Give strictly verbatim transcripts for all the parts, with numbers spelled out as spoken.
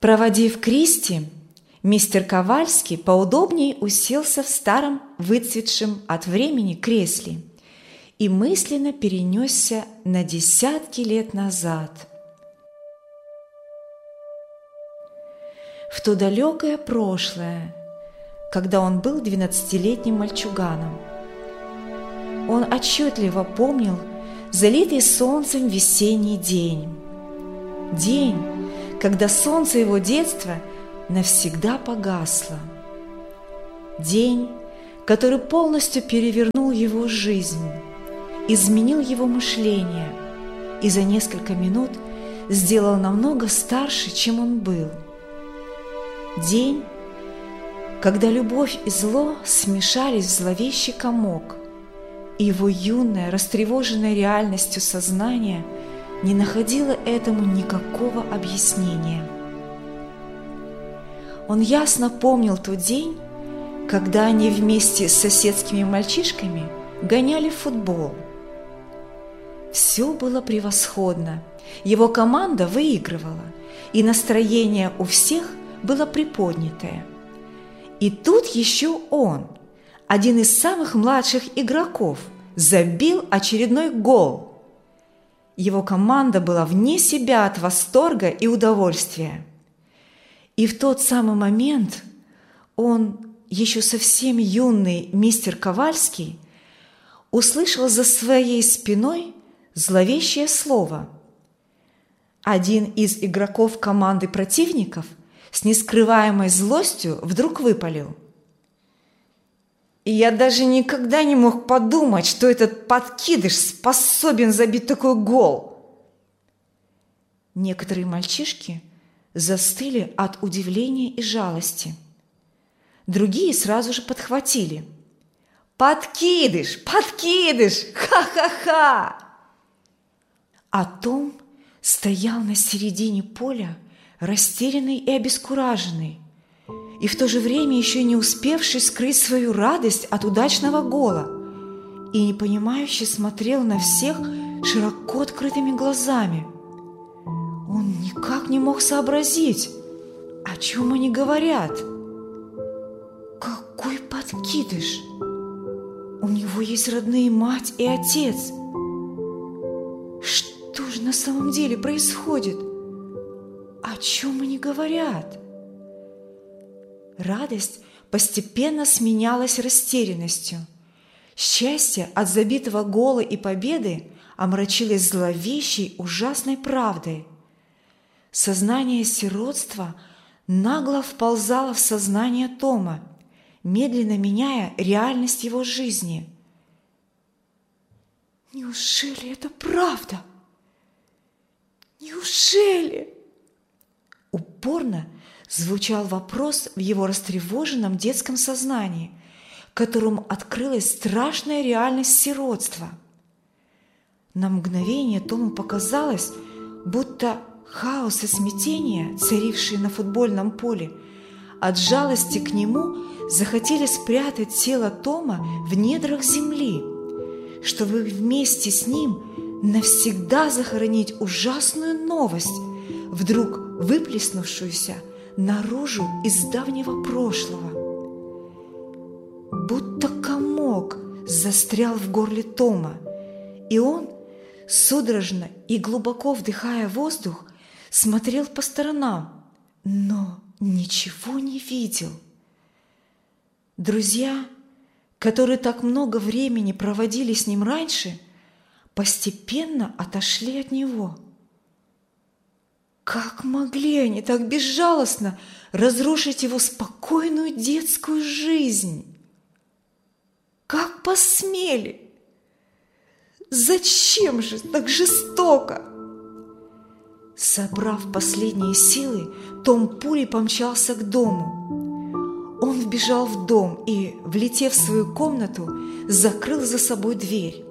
Проводив Кристи, мистер Ковальский поудобнее уселся в старом, выцветшем от времени кресле и мысленно перенесся на десятки лет назад. В то далекое прошлое, когда он был двенадцатилетним мальчуганом. Он отчетливо помнил залитый солнцем весенний день. День, когда солнце его детства навсегда погасло. День, который полностью перевернул его жизнь, изменил его мышление и за несколько минут сделал намного старше, чем он был. День, когда любовь и зло смешались в зловещий комок, и его юное, растревоженное реальностью сознание не находило этому никакого объяснения. Он ясно помнил тот день, когда они вместе с соседскими мальчишками гоняли в футбол. Все было превосходно, его команда выигрывала, и настроение у всех было приподнятое. И тут еще он, один из самых младших игроков, забил очередной гол. Его команда была вне себя от восторга и удовольствия. И в тот самый момент он, еще совсем юный мистер Ковальский, услышал за своей спиной зловещее слово. Один из игроков команды противников с нескрываемой злостью вдруг выпалил: «И я даже никогда не мог подумать, что этот подкидыш способен забить такой гол!» Некоторые мальчишки застыли от удивления и жалости. Другие сразу же подхватили: «Подкидыш! Подкидыш! Ха-ха-ха!» А Том стоял на середине поля, растерянный и обескураженный, и в то же время еще не успевший скрыть свою радость от удачного гола, и непонимающе смотрел на всех широко открытыми глазами. Он никак не мог сообразить, о чем они говорят. Какой подкидыш! У него есть родные мать и отец. Что же на самом деле происходит? О чем они говорят? Радость постепенно сменялась растерянностью. Счастье от забитого гола и победы омрачилось зловещей, ужасной правдой. Сознание сиротства нагло вползало в сознание Тома, медленно меняя реальность его жизни. Неужели это правда? Неужели? Упорно звучал вопрос в его растревоженном детском сознании, которому открылась страшная реальность сиротства. На мгновение Тому показалось, будто хаос и смятение, царившие на футбольном поле, от жалости к нему захотели спрятать тело Тома в недрах земли, чтобы вместе с ним навсегда захоронить ужасную новость, вдруг выплеснувшуюся наружу из давнего прошлого. Будто комок застрял в горле Тома, и он, судорожно и глубоко вдыхая воздух, смотрел по сторонам, но ничего не видел. Друзья, которые так много времени проводили с ним раньше, постепенно отошли от него. Как могли они так безжалостно разрушить его спокойную детскую жизнь? Как посмели? Зачем же так жестоко? Собрав последние силы, Том пулей помчался к дому. Он вбежал в дом и, влетев в свою комнату, закрыл за собой дверь.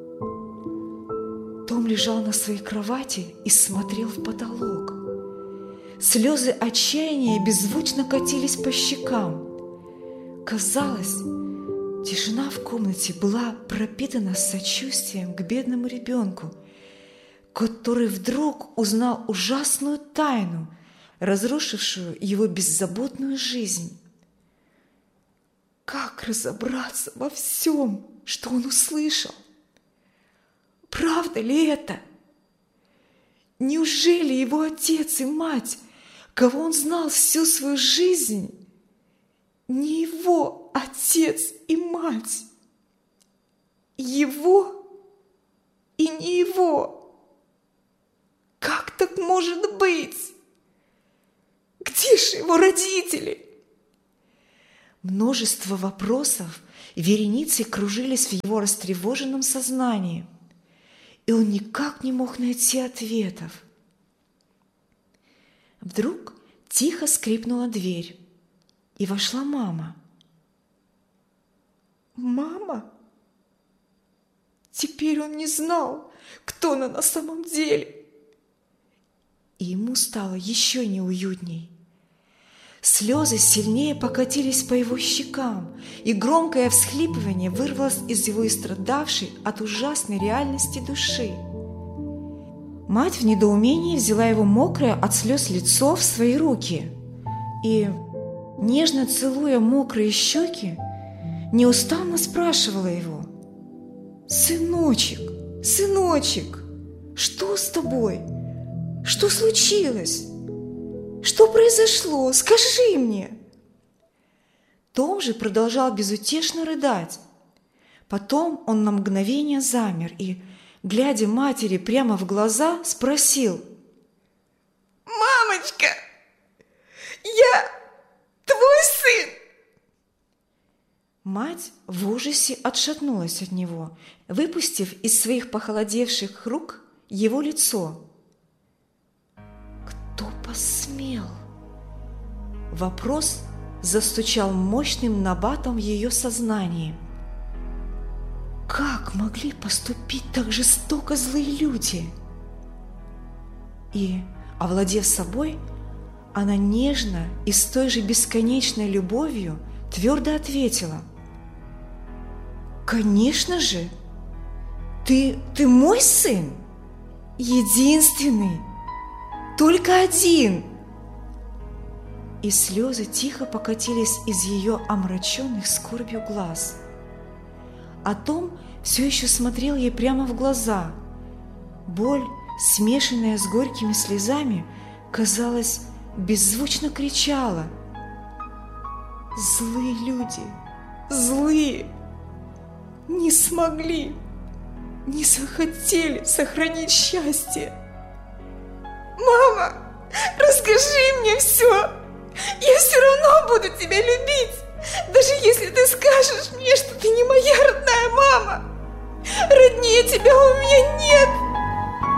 Том лежал на своей кровати и смотрел в потолок. Слезы отчаяния беззвучно катились по щекам. Казалось, тишина в комнате была пропитана сочувствием к бедному ребенку, который вдруг узнал ужасную тайну, разрушившую его беззаботную жизнь. Как разобраться во всем, что он услышал? Правда ли это? Неужели его отец и мать, кого он знал всю свою жизнь, не его отец и мать? Его и не его? Как так может быть? Где же его родители? Множество вопросов вереницей кружились в его растревоженном сознании, и он никак не мог найти ответов. Вдруг тихо скрипнула дверь, и вошла мама. Мама? Теперь он не знал, кто она на самом деле. И ему стало еще неуютней. Слезы сильнее покатились по его щекам, и громкое всхлипывание вырвалось из его истрадавшей от ужасной реальности души. Мать в недоумении взяла его мокрое от слез лицо в свои руки и, нежно целуя мокрые щеки, неустанно спрашивала его: «Сыночек, сыночек, что с тобой? Что случилось? Что произошло? Скажи мне!» Том же продолжал безутешно рыдать. Потом он на мгновение замер и, глядя матери прямо в глаза, спросил: «Мамочка, я твой сын!» Мать в ужасе отшатнулась от него, выпустив из своих похолодевших рук его лицо. «Кто посмел?» Вопрос застучал мощным набатом в ее сознании. Как могли поступить так жестоко злые люди? И, овладев собой, она нежно и с той же бесконечной любовью твердо ответила: «Конечно же! Ты, ты мой сын! Единственный! Только один!» И слезы тихо покатились из ее омраченных скорбью глаз. А Том все еще смотрел ей прямо в глаза. Боль, смешанная с горькими слезами, казалось, беззвучно кричала: «Злые люди! Злые! Не смогли, не захотели сохранить счастье! Мама, расскажи мне все! Я все равно буду тебя любить, даже если ты скажешь мне, что ты не моя родная мама! Роднее тебя у меня нет!»